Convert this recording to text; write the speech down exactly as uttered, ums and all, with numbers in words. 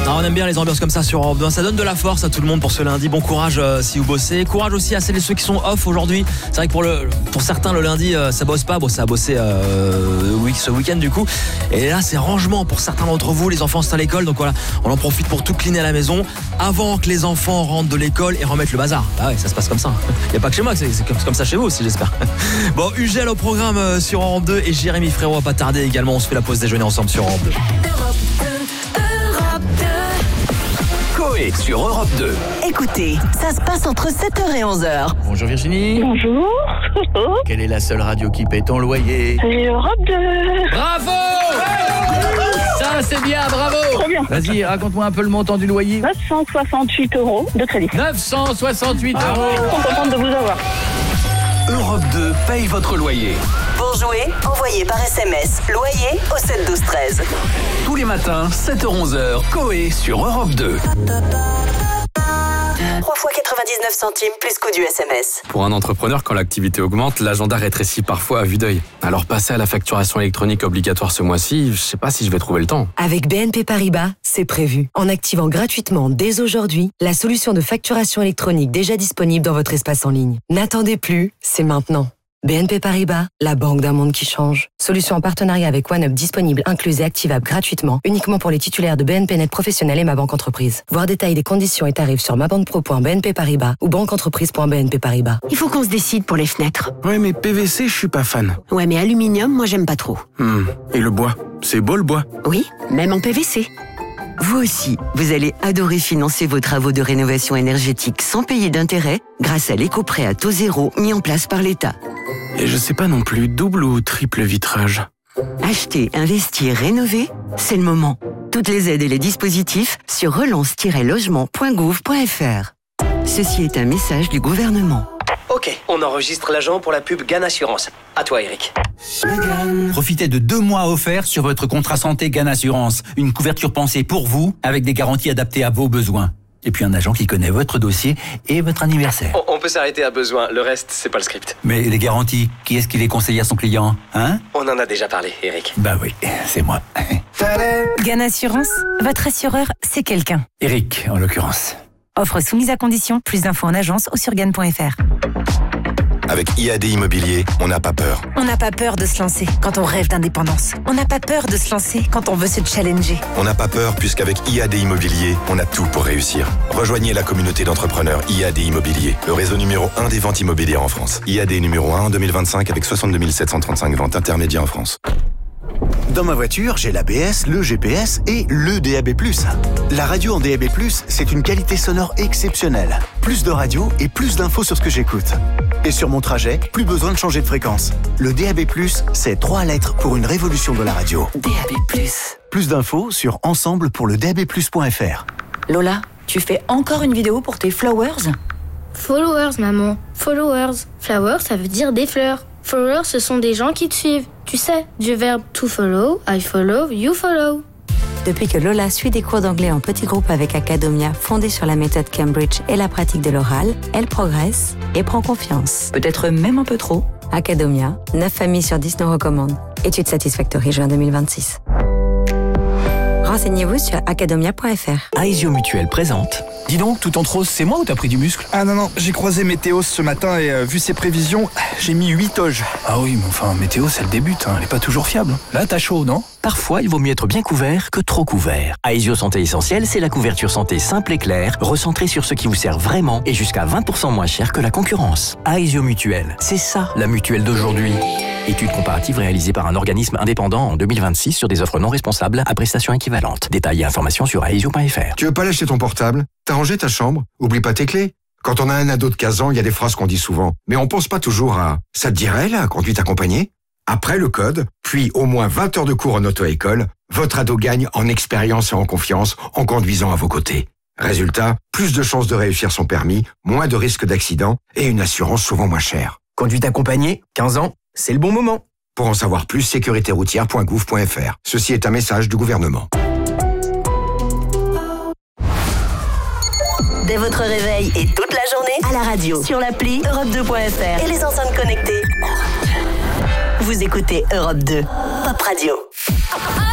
Non, on aime bien les ambiances comme ça sur Europe deux. Ça donne de la force à tout le monde pour ce lundi. Bon courage euh, si vous bossez. Courage aussi à celles et ceux qui sont off aujourd'hui. C'est vrai que pour, le, pour certains, le lundi, euh, ça bosse pas. Bon, ça a bossé euh, oui, ce week-end du coup. Et là, c'est rangement pour certains d'entre vous. Les enfants sont à l'école. Donc voilà, on en profite pour tout cleaner à la maison avant que les enfants rentrent de l'école et remettent le bazar. Ah ouais, ça se passe comme ça. Il n'y a pas que chez moi, c'est, c'est comme ça chez vous aussi, j'espère. Bon, U G L au programme euh, sur Europe deux et Jérémy Frérot à pas tarder également. On se fait la pause déjeuner ensemble sur Europe deux. Coé sur Europe deux. Écoutez, ça se passe entre sept heures et onze heures. Bonjour Virginie. Bonjour. Quelle est la seule radio qui paie ton loyer? C'est Europe deux. Bravo! Ça c'est bien, bravo! Très bien. Vas-y, raconte-moi un peu le montant du loyer. neuf cent soixante-huit euros de crédit. neuf cent soixante-huit Ah, euros. je suis contente de vous avoir. Europe deux paye votre loyer. Pour jouer, envoyez par S M S loyer au sept douze treize. Tous les matins, sept heures onze heures, Coé sur Europe deux. trois fois quatre-vingt-dix-neuf centimes plus coût du S M S. Pour un entrepreneur, quand l'activité augmente, l'agenda rétrécit parfois à vue d'œil. Alors passer à la facturation électronique obligatoire ce mois-ci, je sais pas si je vais trouver le temps. Avec B N P Paribas, c'est prévu. En activant gratuitement dès aujourd'hui la solution de facturation électronique déjà disponible dans votre espace en ligne. N'attendez plus, c'est maintenant. B N P Paribas, la banque d'un monde qui change. Solution en partenariat avec OneUp disponible, incluse et activable gratuitement, uniquement pour les titulaires de B N P Net Professionnel et Ma Banque Entreprise. Voir détails des conditions et tarifs sur mabanpro point b n p paribas ou banqueentreprise point b n p paribas. Il faut qu'on se décide pour les fenêtres. Ouais, mais P V C, je suis pas fan. Ouais, mais aluminium, moi j'aime pas trop. Hmm. Et le bois? C'est beau le bois? Oui, même en P V C. Vous aussi, vous allez adorer financer vos travaux de rénovation énergétique sans payer d'intérêt grâce à l'éco-prêt à taux zéro mis en place par l'État. Et je sais pas non plus, double ou triple vitrage? Acheter, investir, rénover, c'est le moment. Toutes les aides et les dispositifs sur relance tiret logement point gouv point f r. Ceci est un message du gouvernement. Ok, on enregistre l'agent pour la pub GAN Assurance. À toi, Eric. Profitez de deux mois offerts sur votre contrat santé GAN Assurance. Une couverture pensée pour vous, avec des garanties adaptées à vos besoins. Et puis un agent qui connaît votre dossier et votre anniversaire. On, on peut s'arrêter à besoin, le reste, c'est pas le script. Mais les garanties, qui est-ce qui les conseille à son client, hein? On en a déjà parlé, Eric. Bah oui, c'est moi. GAN Assurance, votre assureur, c'est quelqu'un. Eric, en l'occurrence. Offre soumise à condition, plus d'infos en agence ou sur gan point f r. Avec I A D Immobilier, on n'a pas peur. On n'a pas peur de se lancer quand on rêve d'indépendance. On n'a pas peur de se lancer quand on veut se challenger. On n'a pas peur puisqu'avec I A D Immobilier, on a tout pour réussir. Rejoignez la communauté d'entrepreneurs I A D Immobilier, le réseau numéro un des ventes immobilières en France. I A D numéro un en deux mille vingt-cinq avec soixante-deux mille sept cent trente-cinq ventes intermédiaires en France. Dans ma voiture, j'ai l'A B S, le G P S et le D A B plus. La radio en D A B plus, c'est une qualité sonore exceptionnelle. Plus de radio et plus d'infos sur ce que j'écoute. Et sur mon trajet, plus besoin de changer de fréquence. Le D A B plus, c'est trois lettres pour une révolution de la radio. D A B plus. Plus d'infos sur ensemble pour le d a b plus point f r. Lola, tu fais encore une vidéo pour tes flowers? Followers, maman. Followers. Flowers, ça veut dire des fleurs. Followers, ce sont des gens qui te suivent. Tu sais, du verbe to follow, I follow, you follow. Depuis que Lola suit des cours d'anglais en petit groupe avec Academia, fondée sur la méthode Cambridge et la pratique de l'oral, elle progresse et prend confiance. Peut-être même un peu trop. Academia, neuf familles sur dix nous recommandent. Étude Satisfactory, juin deux mille vingt-six. Renseignez-vous sur academia point f r. Aesio Mutuel présente. Dis donc, tout en rose, c'est moi ou t'as pris du muscle? Ah non, non, j'ai croisé Météo ce matin et euh, vu ses prévisions, j'ai mis huit toges. Ah oui, mais enfin, Météo, c'est le début, hein. Elle est pas toujours fiable. Là, t'as chaud, non? Parfois, il vaut mieux être bien couvert que trop couvert. Aesio Santé Essentielle, c'est la couverture santé simple et claire, recentrée sur ce qui vous sert vraiment et jusqu'à vingt pour cent moins cher que la concurrence. Aesio Mutuel, c'est ça, la mutuelle d'aujourd'hui. Étude comparative réalisée par un organisme indépendant en deux mille vingt-six sur des offres non responsables à prestations équivalentes. Détails et informations sur aesio point f r. Tu veux pas lâcher ton portable? T'as rangé ta chambre? Oublie pas tes clés. Quand on a un ado de quinze ans, il y a des phrases qu'on dit souvent. Mais on pense pas toujours à « ça te dirait, la conduite accompagnée ?» Après le code, puis au moins vingt heures de cours en auto-école, votre ado gagne en expérience et en confiance en conduisant à vos côtés. Résultat, plus de chances de réussir son permis, moins de risques d'accident et une assurance souvent moins chère. Conduite accompagnée, quinze ans, c'est le bon moment. Pour en savoir plus, sécurité routière point gouv point f r. Ceci est un message du gouvernement. Dès votre réveil et toute la journée, à la radio, sur l'appli Europe deux point f r et les enceintes connectées. Vous écoutez Europe deux, Pop Radio.